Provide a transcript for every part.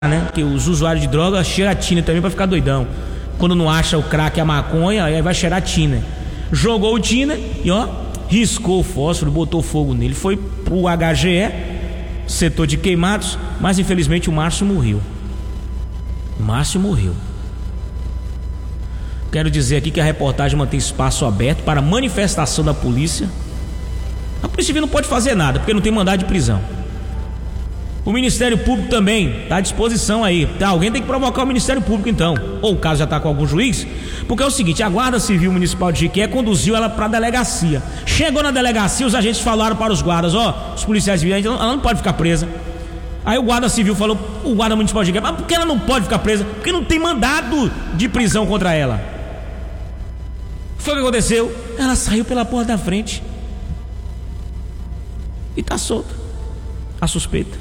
né? Que os usuários de droga cheiram a tina também pra ficar doidão. Quando não acha o crack e a maconha, aí vai cheirar a tina. Jogou o tina e ó, riscou o fósforo, botou fogo nele. Foi pro HGE, setor de queimados, mas infelizmente o Márcio morreu. Quero dizer aqui que a reportagem mantém espaço aberto para manifestação da polícia. A Polícia Civil não pode fazer nada, porque não tem mandado de prisão. O Ministério Público também está à disposição aí. Alguém tem que provocar o Ministério Público então. Ou o caso já está com algum juiz. Porque é o seguinte, a Guarda Civil Municipal de Jequié conduziu ela para a delegacia. Chegou na delegacia, os agentes falaram para os guardas, os policiais civis, ela não pode ficar presa. Aí o Guarda Civil falou, o Guarda Municipal de Jequié, mas por que ela não pode ficar presa? Porque não tem mandado de prisão contra ela. Foi o que aconteceu? Ela saiu pela porta da frente. E está solta. A suspeita.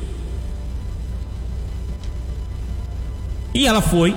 E ela foi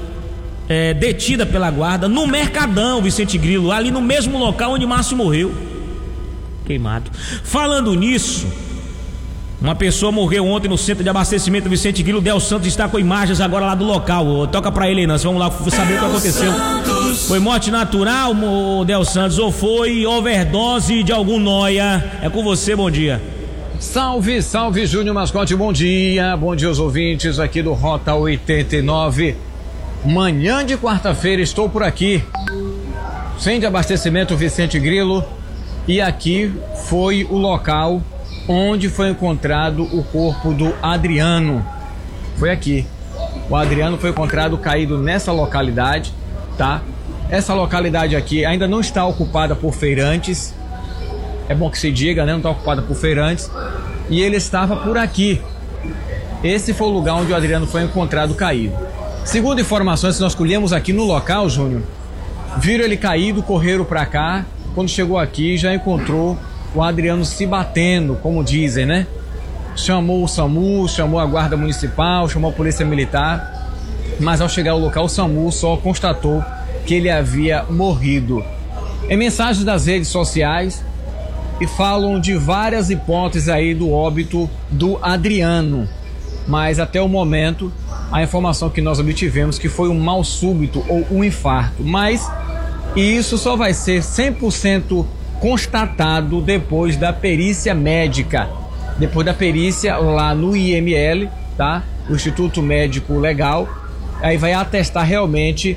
detida pela guarda no Mercadão, Vicente Grilo, ali no mesmo local onde Márcio morreu, queimado. Falando nisso, uma pessoa morreu ontem no centro de abastecimento Vicente Grilo. Del Santos está com imagens agora lá do local. Toca pra ele aí, nós vamos lá saber o que aconteceu. Foi morte natural, Del Santos, ou foi overdose de algum noia? É com você, bom dia. Salve, salve, Júnior Mascote, bom dia aos ouvintes aqui do Rota 89. Manhã de quarta-feira estou por aqui, centro de abastecimento Vicente Grilo, e aqui foi o local onde foi encontrado o corpo do Adriano. Foi aqui, o Adriano foi encontrado caído nessa localidade, tá? Essa localidade aqui ainda não está ocupada por feirantes. É bom que se diga, né? Não está ocupada por feirantes. E ele estava por aqui. Esse foi o lugar onde o Adriano foi encontrado caído. Segundo informações que nós colhemos aqui no local, Júnior, viram ele caído, correram para cá. Quando chegou aqui, já encontrou o Adriano se batendo, como dizem, né? Chamou o SAMU, chamou a Guarda Municipal, chamou a Polícia Militar. Mas ao chegar ao local, o SAMU só constatou que ele havia morrido. Em mensagens das redes sociais, e falam de várias hipóteses aí do óbito do Adriano, mas até o momento a informação que nós obtivemos que foi um mal súbito ou um infarto, mas isso só vai ser 100% constatado depois da perícia médica, depois da perícia lá no IML, tá? O Instituto Médico Legal, aí vai atestar realmente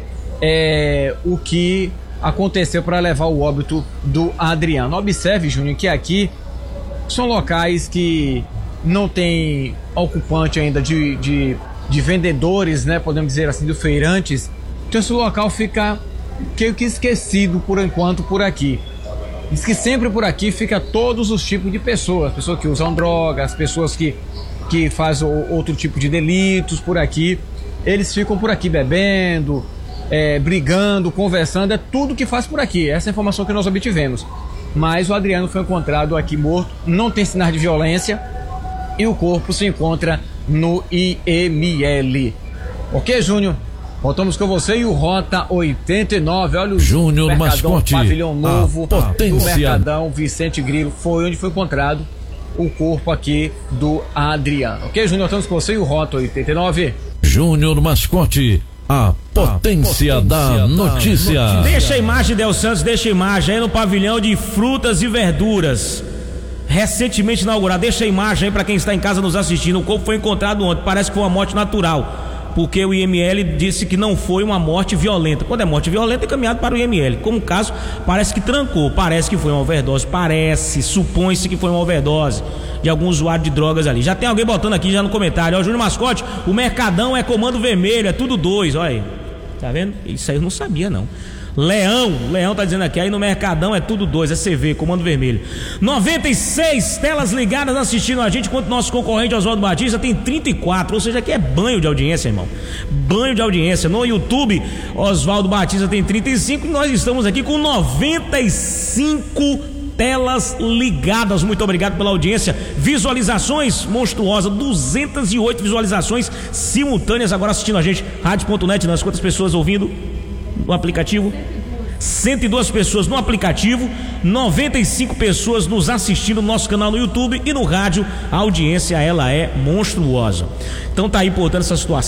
o que aconteceu para levar o óbito do Adriano. Observe, Júnior, que aqui são locais que não tem ocupante ainda de vendedores, né? Podemos dizer assim, de feirantes. Então esse local fica meio que esquecido por enquanto por aqui. Diz que sempre por aqui fica todos os tipos de pessoas que usam drogas, pessoas que fazem outro tipo de delitos por aqui. Eles ficam por aqui bebendo, brigando, conversando, é tudo que faz por aqui. Essa é a informação que nós obtivemos. Mas o Adriano foi encontrado aqui morto, não tem sinais de violência e o corpo se encontra no IML. Ok, Júnior? Voltamos com você e o Rota 89. Olha o Júnior Mascote, pavilhão novo do Mercadão Vicente Grilo, foi onde foi encontrado o corpo aqui do Adriano. Ok, Júnior? Voltamos com você e o Rota 89. Júnior Mascote, a potência da notícia. Deixa a imagem, Del Santos, deixa a imagem aí no pavilhão de frutas e verduras, recentemente inaugurado. Deixa a imagem aí para quem está em casa nos assistindo. O corpo foi encontrado ontem, parece que foi uma morte natural, porque o IML disse que não foi uma morte violenta. Quando é morte violenta, é encaminhado para o IML. Como o caso, parece que trancou, parece que foi uma overdose, supõe-se que foi uma overdose de algum usuário de drogas ali. Já tem alguém botando aqui já no comentário, Júnior Mascote, o Mercadão é comando vermelho, é tudo 2, olha aí. Tá vendo? Isso aí eu não sabia não. Leão tá dizendo aqui, aí no Mercadão é tudo 2, é CV, comando vermelho. 96 telas ligadas assistindo a gente, enquanto nosso concorrente Oswaldo Batista tem 34, ou seja, aqui é banho de audiência, irmão. Banho de audiência. No YouTube, Oswaldo Batista tem 35 e nós estamos aqui com 95 telas ligadas. Muito obrigado pela audiência. Visualizações monstruosas, 208 visualizações simultâneas agora assistindo a gente. Rádio.net, quantas pessoas ouvindo no aplicativo? 102 pessoas no aplicativo, 95 pessoas nos assistindo no nosso canal no YouTube e no rádio. A audiência, ela é monstruosa. Então tá aí, portanto, essa situação.